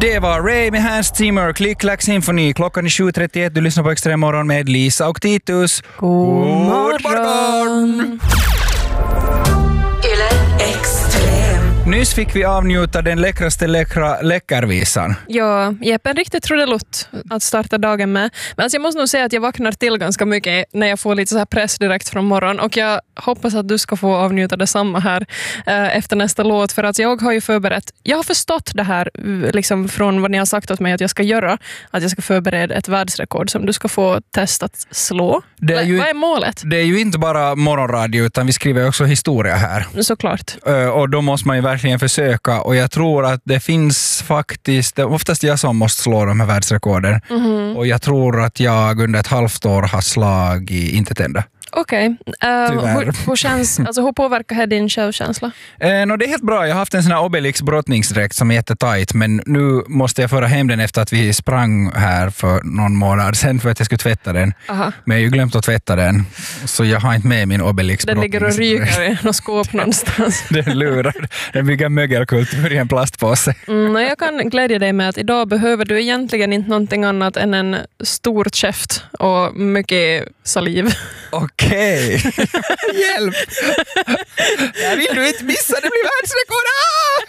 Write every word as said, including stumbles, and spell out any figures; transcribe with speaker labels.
Speaker 1: Det var Ray med Hans Zimmer, Click Clack Symphony. Klockan är sju trettioett, du lyssnar på Extrem morgon med Lisa och Titus.
Speaker 2: God morgon!
Speaker 1: God morgon. Nyss fick vi avnjuta den läckraste läckra läckarvisan.
Speaker 2: Ja, Jeppen riktigt trudelutt att starta dagen med. Men alltså jag måste nog säga att jag vaknar till ganska mycket när jag får lite så här press direkt från morgon. Och jag hoppas att du ska få avnjuta detsamma här eh, efter nästa låt. För att jag har ju förberett, jag har förstått det här liksom från vad ni har sagt åt mig att jag ska göra. Att jag ska förbereda ett världsrekord som du ska få testa att slå.
Speaker 1: Det är ju,
Speaker 2: vad är målet?
Speaker 1: Det är ju inte bara morgonradio utan vi skriver också historia här.
Speaker 2: Såklart.
Speaker 1: Uh, och då måste man ju verkligen försöka. Och jag tror att det finns faktiskt, det är oftast jag som måste slå de här världsrekorden. Mm-hmm. Och jag tror att jag under ett halvt år har slagit inte tända.
Speaker 2: Okej. Okay. Uh, hur, hur, känns, alltså, hur påverkar det din självkänsla?
Speaker 1: Eh, no, det är helt bra. Jag har haft en sån här Obelix brottningsdräkt som är jättetajt, men nu måste jag föra hem den efter att vi sprang här för någon månad sen för att jag skulle tvätta den. Aha. Men jag har ju glömt att tvätta den, så jag har inte med min Obelix
Speaker 2: den
Speaker 1: brottningsdräkt.
Speaker 2: Den ligger och ryker i något skåp någonstans.
Speaker 1: Den lurar. Den bygger mögelkultur i en plastpåse.
Speaker 2: Mm, jag kan glädja dig med att idag behöver du egentligen inte någonting annat än en stor käft och mycket saliv.
Speaker 1: Okej. Okay. Hjälp! Jag vill du inte missa, det blir världsrekord!